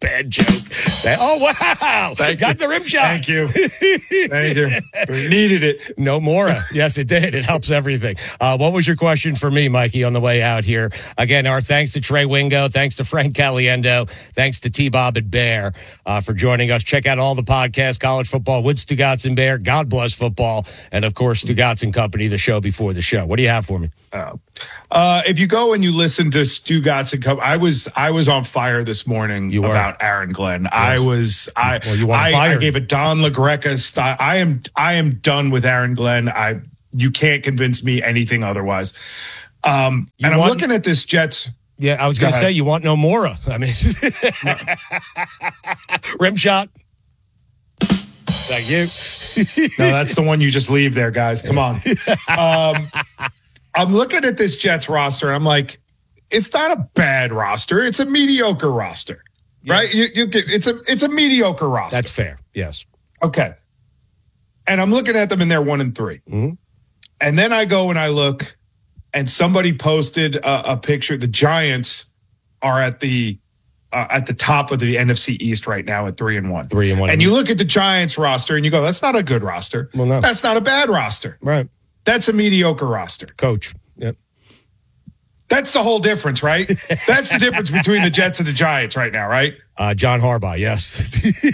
bad joke. Oh, wow. Thank Got you. the rim shot. Thank you. Thank you. We needed it. No Mora. Yes, it did. It helps everything. Uh, what was your question for me, Mikey, on the way out here? Again, our thanks to Trey Wingo. Thanks to Frank Caliendo. Thanks to T-Bob and Bear uh, for joining us. Check out all the podcasts, College Football with Stugotz and Bear, God Bless Football, and, of course, Stugotz and Company, the show before the show. What do you have for me? Uh, uh, if you go and you listen to Stugotz and Company, I was I was on fire this morning You were. about Aaron Glenn. Yes. I was I well, you I, fired. I gave a Don LaGreca style. I am I am done with Aaron Glenn. I you can't convince me anything otherwise. Um, You and I'm want- looking at this Jets. Yeah, I was Go going to ahead. say, you want no Mora. I mean, rim shot. Thank you. No, that's the one you just leave there, guys. Come on. Um, I'm looking at this Jets roster, and I'm like, it's not a bad roster. It's a mediocre roster, right? You, you get, it's a it's a mediocre roster. That's fair. Yes. Okay. And I'm looking at them, and they're one and three. Mm-hmm. And then I go and I look, and somebody posted a, a picture. The Giants are at the uh, at the top of the N F C East right now at three and one. Three and one. And you look at the Giants roster, and you go, "That's not a good roster. Well, no. That's not a bad roster. Right. That's a mediocre roster." Coach. Yep. That's the whole difference, right? That's the difference between the Jets and the Giants right now, right? Uh, John Harbaugh, yes.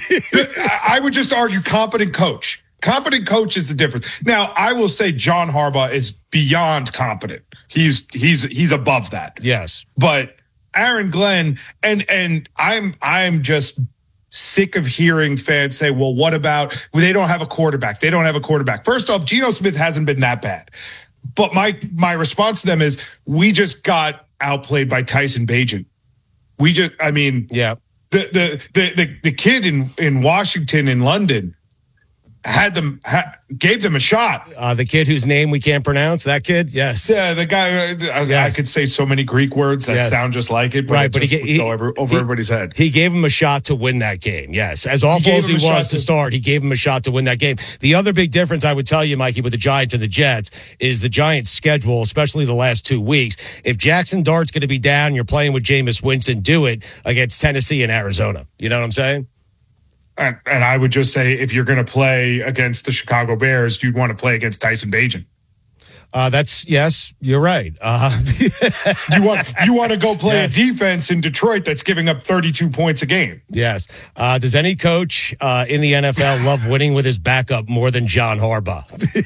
I I would just argue competent coach. Competent coach is the difference. Now, I will say John Harbaugh is beyond competent. He's he's he's above that. Yes. But Aaron Glenn, and and I'm I'm just sick of hearing fans say, well, what about well, they don't have a quarterback? They don't have a quarterback. First off, Geno Smith hasn't been that bad. But my my response to them is we just got outplayed by Tyson Bagent. We just I mean, yeah. The the the the, the kid in, in Washington in London had them ha, gave them a shot. Uh, the kid whose name we can't pronounce, that kid? Yes. Yeah, the guy, I, yes. I could say so many Greek words that yes. sound just like it, but right, it but just he, would he, go over, over he, everybody's head. He gave him a shot to win that game, yes. As awful as he was to, to start, he gave him a shot to win that game. The other big difference I would tell you, Mikey, with the Giants and the Jets is the Giants' schedule, especially the last two weeks. If Jackson Dart's going to be down, you're playing with Jameis Winston, do it against Tennessee and Arizona. You know what I'm saying? And, and I would just say, if you're going to play against the Chicago Bears, you'd want to play against Tyson Bagent. Uh, that's yes, you're right. Uh, you want you want to go play yes. a defense in Detroit that's giving up thirty-two points a game. Yes. Uh, does any coach uh, in the N F L love winning with his backup more than John Harbaugh?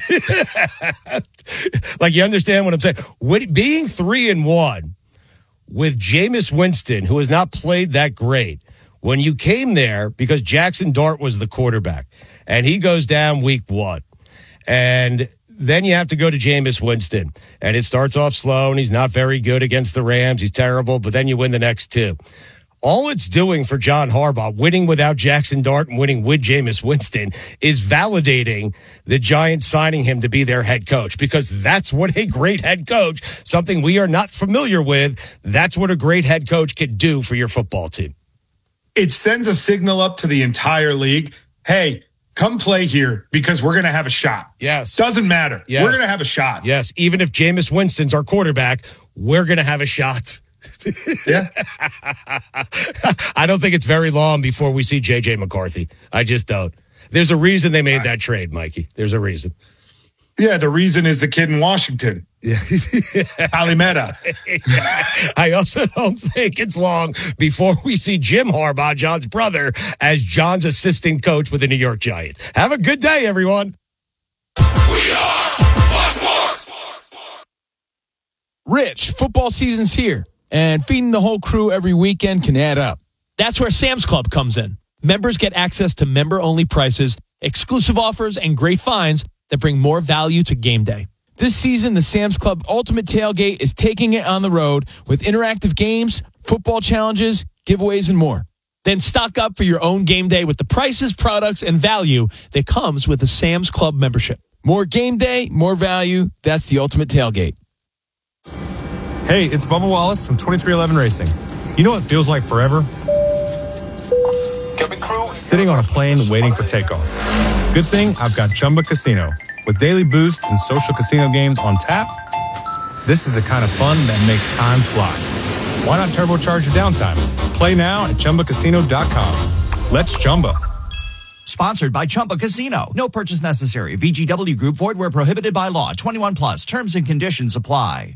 Like, you understand what I'm saying? What, being three and one with Jameis Winston, who has not played that great. When you came there, because Jackson Dart was the quarterback, and he goes down week one, and then you have to go to Jameis Winston, and it starts off slow, and he's not very good against the Rams. He's terrible, but then you win the next two. All it's doing for John Harbaugh, winning without Jackson Dart and winning with Jameis Winston, is validating the Giants signing him to be their head coach, because that's what a great head coach, something we are not familiar with, that's what a great head coach can do for your football team. It sends a signal up to the entire league. Hey, come play here because we're going to have a shot. Yes. Doesn't matter. Yes. We're going to have a shot. Yes. Even if Jameis Winston's our quarterback, we're going to have a shot. Yeah. I don't think it's very long before we see J J McCarthy. I just don't. There's a reason they made that trade, Mikey. There's a reason. Yeah, the reason is the kid in Washington. Yeah. Alimeta. Yeah. I also don't think it's long before we see Jim Harbaugh, John's brother, as John's assistant coach with the New York Giants. Have a good day, everyone. We are Rich, football season's here, and feeding the whole crew every weekend can add up. That's where Sam's Club comes in. Members get access to member-only prices, exclusive offers, and great finds that bring more value to game day. This season, the Sam's Club Ultimate Tailgate is taking it on the road with interactive games, football challenges, giveaways, and more. Then stock up for your own game day with the prices, products, and value that comes with the Sam's Club membership. More game day, more value. That's the Ultimate Tailgate. Hey, it's Bubba Wallace from twenty-three eleven Racing. You know what feels like forever? Sitting on a plane waiting for takeoff. Good thing I've got Chumba Casino. With daily boost and social casino games on tap, this is the kind of fun that makes time fly. Why not turbocharge your downtime? Play now at Chumba Casino dot com. Let's Chumba. Sponsored by Chumba Casino. No purchase necessary. V G W Group. Void where prohibited by law. twenty-one plus. Terms and conditions apply.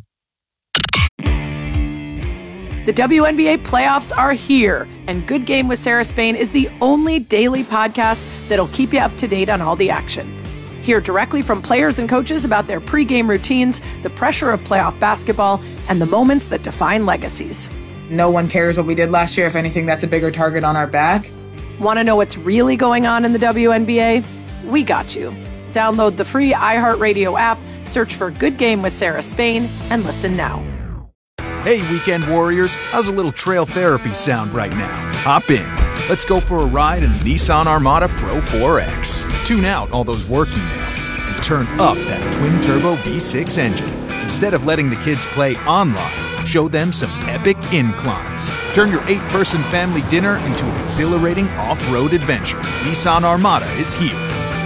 The W N B A playoffs are here, and Good Game with Sarah Spain is the only daily podcast that'll keep you up to date on all the action. Hear directly from players and coaches about their pregame routines, the pressure of playoff basketball, and the moments that define legacies. No one cares what we did last year. If anything, that's a bigger target on our back. Want to know what's really going on in the W N B A? We got you. Download the free iHeartRadio app, search for Good Game with Sarah Spain, and listen now. Hey, weekend warriors, how's a little trail therapy sound right now? Hop in. Let's go for a ride in the Nissan Armada Pro four X. Tune out all those work emails and turn up that twin-turbo V six engine. Instead of letting the kids play online, show them some epic inclines. Turn your eight-person family dinner into an exhilarating off-road adventure. Nissan Armada is here.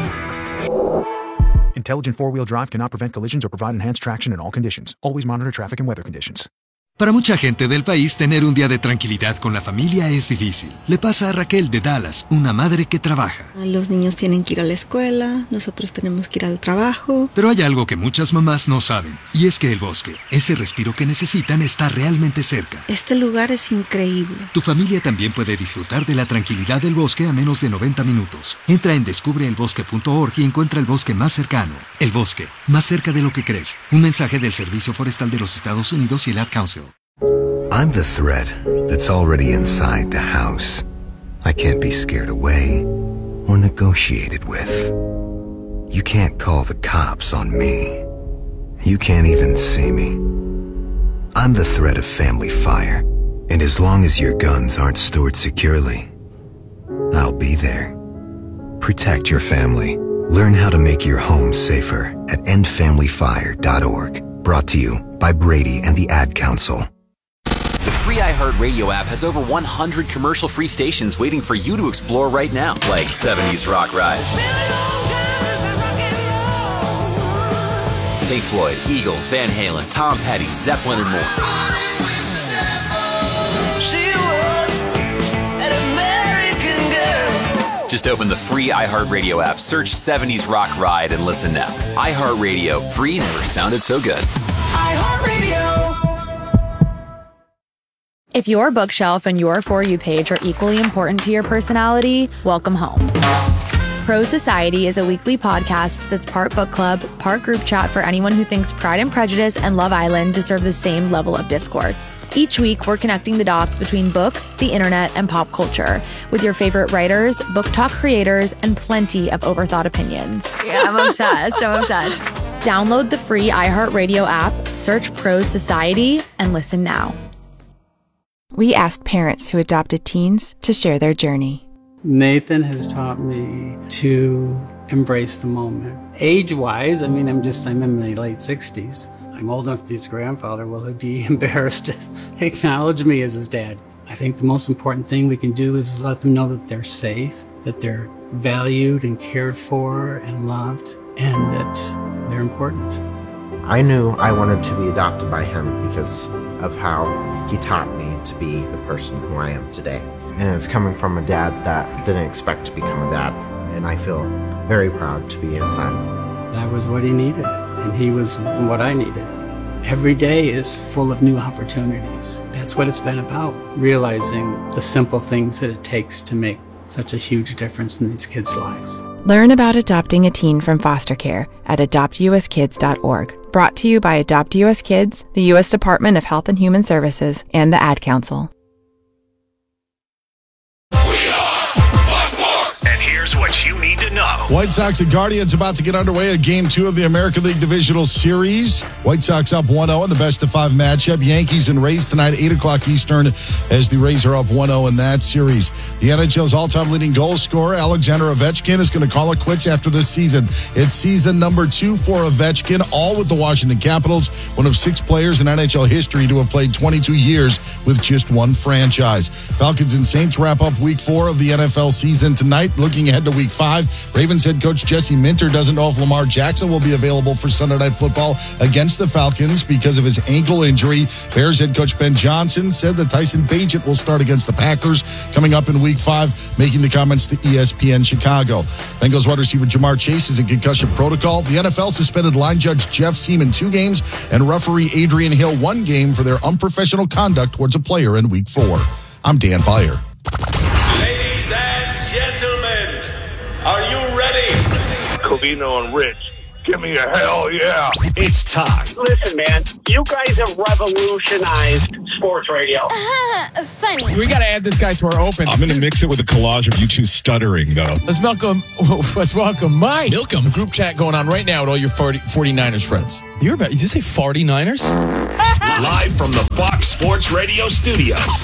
Intelligent four-wheel drive cannot prevent collisions or provide enhanced traction in all conditions. Always monitor traffic and weather conditions. Para mucha gente del país, tener un día de tranquilidad con la familia es difícil. Le pasa a Raquel de Dallas, una madre que trabaja. Los niños tienen que ir a la escuela, nosotros tenemos que ir al trabajo. Pero hay algo que muchas mamás no saben, y es que el bosque, ese respiro que necesitan, está realmente cerca. Este lugar es increíble. Tu familia también puede disfrutar de la tranquilidad del bosque a menos de noventa minutos. Entra en descubre el bosque punto org y encuentra el bosque más cercano. El bosque, más cerca de lo que crees. Un mensaje del Servicio Forestal de los Estados Unidos y el Ad Council. I'm the threat that's already inside the house. I can't be scared away or negotiated with. You can't call the cops on me. You can't even see me. I'm the threat of family fire, and as long as your guns aren't stored securely, I'll be there. Protect your family. Learn how to make your home safer at end family fire dot org. Brought to you by Brady and the Ad Council. The free iHeartRadio app has over one hundred commercial-free stations waiting for you to explore right now, like seventies Rock Ride, Pink Floyd, Eagles, Van Halen, Tom Petty, Zeppelin, and more. Just open the free iHeartRadio app, search seventies Rock Ride, and listen now. iHeartRadio, free never sounded so good. iHeartRadio. If your bookshelf and your For You page are equally important to your personality, welcome home. Pro Society is a weekly podcast that's part book club, part group chat for anyone who thinks Pride and Prejudice and Love Island deserve the same level of discourse. Each week, we're connecting the dots between books, the internet, and pop culture with your favorite writers, book talk creators, and plenty of overthought opinions. Yeah, I'm obsessed. I'm obsessed. Download the free iHeartRadio app, search Pro Society, and listen now. We asked parents who adopted teens to share their journey. Nathan has taught me to embrace the moment. Age-wise, I mean, I'm just, I'm in my late sixties. I'm old enough to be his grandfather. Will he be embarrassed to acknowledge me as his dad? I think the most important thing we can do is let them know that they're safe, that they're valued and cared for and loved, and that they're important. I knew I wanted to be adopted by him because of how he taught me to be the person who I am today. And it's coming from a dad that didn't expect to become a dad. And I feel very proud to be his son. That was what he needed, and he was what I needed. Every day is full of new opportunities. That's what it's been about, realizing the simple things that it takes to make such a huge difference in these kids' lives. Learn about adopting a teen from foster care at adopt u s kids dot org. Brought to you by Adopt U S Kids, the U S Department of Health and Human Services, and the Ad Council. Here's what you need to know. White Sox and Guardians about to get underway at Game two of the American League Divisional Series. White Sox up one oh in the best-of-five matchup. Yankees and Rays tonight, eight o'clock Eastern, as the Rays are up one oh in that series. The N H L's all-time leading goal scorer, Alexander Ovechkin, is going to call it quits after this season. It's season number two for Ovechkin, all with the Washington Capitals, one of six players in N H L history to have played twenty-two years with just one franchise. Falcons and Saints wrap up week four of the N F L season tonight. Looking ahead to week Week five. Ravens head coach Jesse Minter doesn't know if Lamar Jackson will be available for Sunday Night Football against the Falcons because of his ankle injury. Bears head coach Ben Johnson said that Tyson Bagent will start against the Packers coming up in Week five, making the comments to E S P N Chicago. Bengals wide receiver Jamar Chase is in concussion protocol. The N F L suspended line judge Jeff Seaman two games and referee Adrian Hill one game for their unprofessional conduct towards a player in Week four. I'm Dan Beyer. Ladies and gentlemen, are you ready? Covino and Rich. Give me a hell yeah. It's time. Listen, man, you guys have revolutionized sports radio. Uh, funny. We got to add this guy to our open. I'm going to mix it with a collage of you two stuttering, though. Let's welcome, let's welcome Mike. Welcome. The group chat going on right now with all your forty-niners friends. You're about, did you say forty-niners? Live from the Fox Sports Radio studios.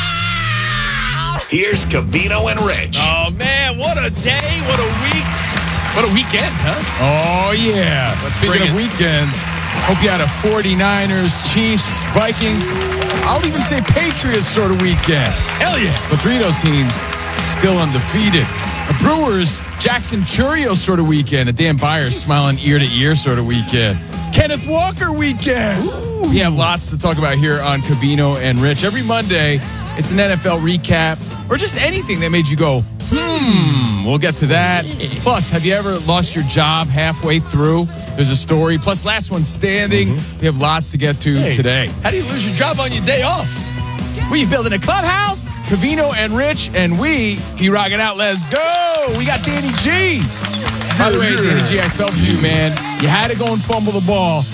Wow! Here's Covino and Rich. Oh, man, what a day, what a week. What a weekend, huh? Oh, yeah. Let's Speaking bring of it. weekends, hope you had a forty-niners, Chiefs, Vikings, I'll even say Patriots sort of weekend. Hell yeah. But three of those teams still undefeated. The Brewers, Jackson Churios sort of weekend. A Dan Beyer smiling ear to ear sort of weekend. Kenneth Walker weekend. Ooh. We have lots to talk about here on Covino and Rich. Every Monday, it's an N F L recap or just anything that made you go, hmm, we'll get to that. Plus, have you ever lost your job halfway through? There's a story. Plus, last one standing. Mm-hmm. We have lots to get to hey, today. How do you lose your job on your day off? We you building a clubhouse? Covino and Rich and we be rocking out. Let's go. We got Danny G. By the way, Danny G, I felt for you, man. You had to go and fumble the ball.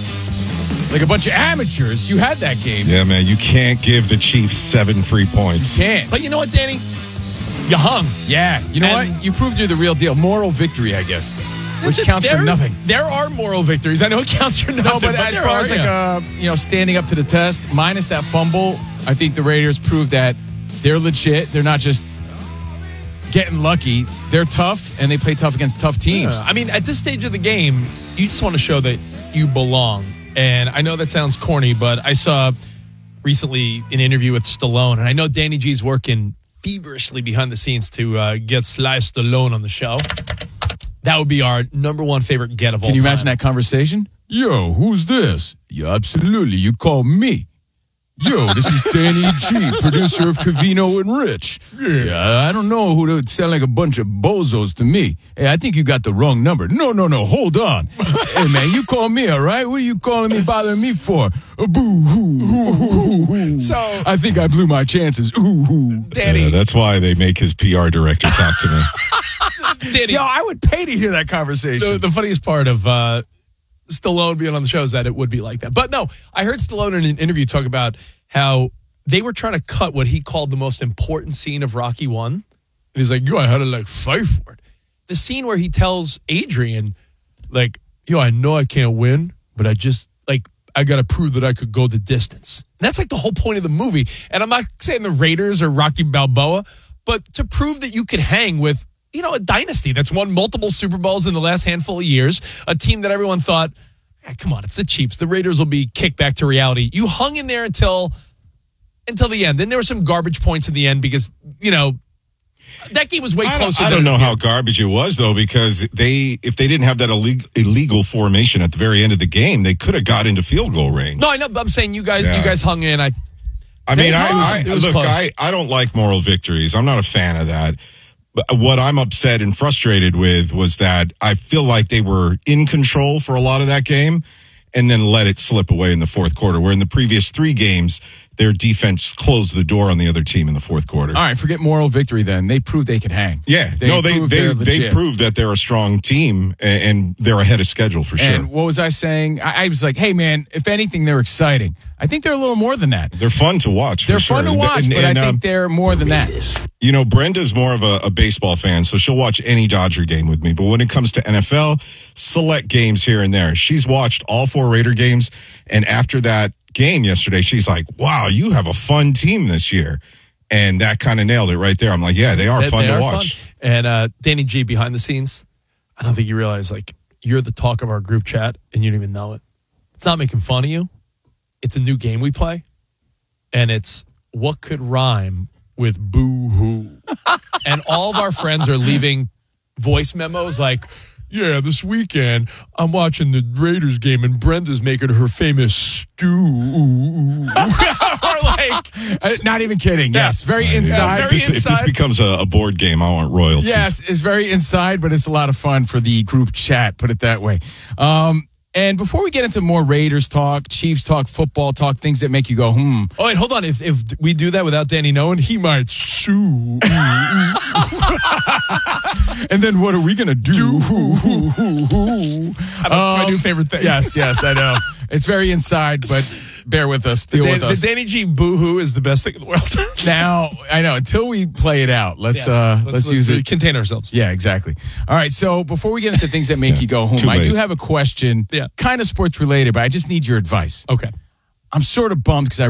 Like a bunch of amateurs. You had that game. Yeah, man. You can't give the Chiefs seven free points. You can't. But you know what, Danny? You hung. Yeah. You know and what? You proved you're the real deal. Moral victory, I guess. Which counts there, for nothing. There are moral victories. I know it counts for nothing. No, but, but as far are, as like yeah. uh, you know, standing up to the test, minus that fumble, I think the Raiders proved that they're legit. They're not just getting lucky. They're tough, and they play tough against tough teams. Yeah. I mean, at this stage of the game, you just want to show that you belong. And I know that sounds corny, but I saw recently an interview with Stallone, and I know Danny G's working feverishly behind the scenes to uh, get Sly Stallone on the show. That would be our number one favorite get of all time. Can you imagine that conversation? Yo, who's this? Yeah, absolutely. You call me. Yo, this is Danny G, producer of Covino and Rich. Yeah, I don't know who would sound like a bunch of bozos to me. Hey, I think you got the wrong number. No, no, no, hold on. Hey, man, you call me, all right? What are you calling me, bothering me for? Uh, boo-hoo. So, I think I blew my chances. Ooh, Danny. Yeah, that's why they make his P R director talk to me. Danny. Yo, I would pay to hear that conversation. The, the funniest part of uh, Stallone being on the show is that it would be like that. But no, I heard Stallone in an interview talk about how they were trying to cut what he called the most important scene of Rocky One. And he's like, yo, I had to like fight for it. The scene where he tells Adrian, like, yo, I know I can't win, but I just, like, I got to prove that I could go the distance. And that's like the whole point of the movie. And I'm not saying the Raiders or Rocky Balboa, but to prove that you could hang with, you know, a dynasty that's won multiple Super Bowls in the last handful of years, a team that everyone thought, eh, come on, it's the Chiefs. The Raiders will be kicked back to reality. You hung in there until until the end. Then there were some garbage points in the end because, you know, that game was way I closer. Don't, I don't know how garbage it was, though, because they, if they didn't have that illegal, illegal formation at the very end of the game, they could have got into field goal range. No, I know, but I'm saying you guys, Yeah. you guys hung in. I, I mean, I, was- I it was look, close. I, I don't like moral victories. I'm not a fan of that. But what I'm upset and frustrated with was that I feel like they were in control for a lot of that game and then let it slip away in the fourth quarter, where in the previous three games, their defense closed the door on the other team in the fourth quarter. All right, forget moral victory then. They proved they could hang. Yeah, no, they proved they they're they legit. proved that they're a strong team and, and they're ahead of schedule for sure. And what was I saying? I, I was like, hey, man, if anything, they're exciting. I think they're a little more than that. They're fun to watch. For They're sure. fun to watch, And- but and, I think um, they're more than that. You know, Brenda's more of a, a baseball fan, so she'll watch any Dodger game with me. But when it comes to N F L, select games here and there. She's watched all four Raider games, and after that game yesterday, she's like, wow, you have a fun team this year. And that kind of nailed it right there. I'm like, yeah, they are They- fun they to are watch. fun. And uh, Danny G behind the scenes, I don't think you realize, like, you're the talk of our group chat, and you don't even know it. It's not making fun of you. It's a new game we play, and it's what could rhyme with boo-hoo. And all of our friends are leaving voice memos like, yeah, this weekend I'm watching the Raiders game and Brenda's making her famous stew. Or like, Uh, not even kidding. Yeah. Yes, very Yeah, inside. very This- if this inside. becomes a, a board game, I want royalties. Yes, it's very inside, but it's a lot of fun for the group chat, put it that way. Um, and before we get into more Raiders talk, Chiefs talk, football talk, things that make you go, hmm. Oh, wait, hold on. If if we do that without Danny knowing, he might sue. And then what are we going to do? That's my new favorite thing. Yes, yes, I know. It's very inside, but bear with us. Deal the, with Dan- us. the Danny G boohoo is the best thing in the world. Now, I know, until we play it out, let's Yes. uh, let's, Let's- use let's it. contain ourselves. Yeah, exactly. All right, so before we get into things that make you go home, too I late. do have a question, Yeah. kind of sports related, but I just need your advice. Okay. I'm sort of bummed because I